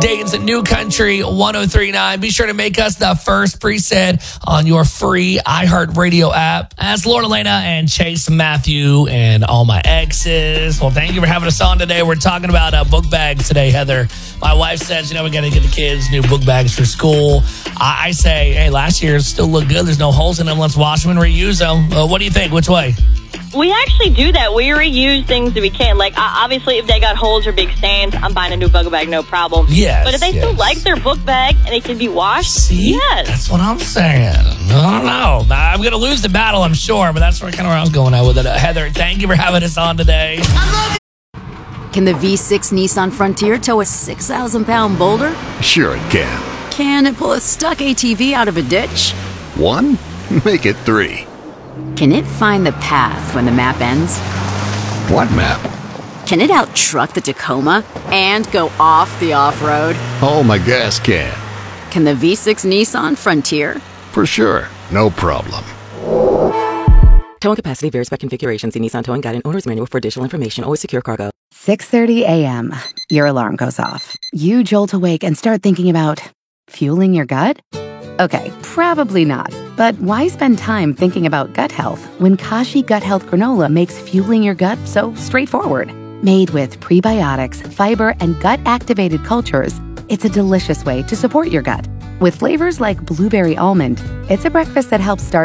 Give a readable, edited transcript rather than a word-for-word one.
Dayton's New Country 103.9. Be sure to make us the first preset on your free iHeartRadio app. That's Lauren Elena and Chase Matthew and all my exes. Well, thank you for having us on today. We're talking about book bags today, Heather. My wife says, we got to get the kids new book bags for school. I say, hey, last year's still look good. There's no holes in them. Let's wash them and reuse them. What do you think? Which way? We actually do that. We reuse things that we can. Like, obviously, if they got holes or big stains, I'm buying a new book bag, no problem. Yes. But if they still like their book bag and it can be washed, yes. That's what I'm saying. I don't know. I'm going to lose the battle, I'm sure, but that's kind of where I was going at with it. Heather, thank you for having us on today. Can the V6 Nissan Frontier tow a 6,000-pound boulder? Sure it can. Can it pull a stuck ATV out of a ditch? 1? Make it 3. Can it find the path when the map ends? What map? Can it out-truck the Tacoma and go off the off-road? Oh, my gas can. Can the V6 Nissan Frontier? For sure. No problem. Towing capacity varies by configuration. See Nissan Towing Guide and Owner's Manual for additional information. Always secure cargo. 6:30 a.m. Your alarm goes off. You jolt awake and start thinking about fueling your gut? Okay, probably not. But why spend time thinking about gut health when Kashi Gut Health Granola makes fueling your gut so straightforward? Made with prebiotics, fiber, and gut-activated cultures, it's a delicious way to support your gut. With flavors like blueberry almond, it's a breakfast that helps start